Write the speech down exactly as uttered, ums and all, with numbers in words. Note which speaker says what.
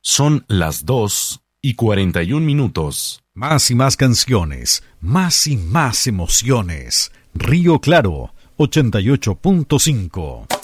Speaker 1: Son las dos y cuarenta y un minutos.
Speaker 2: Más y más canciones, más y más emociones. Río Claro, ochenta y ocho punto cinco.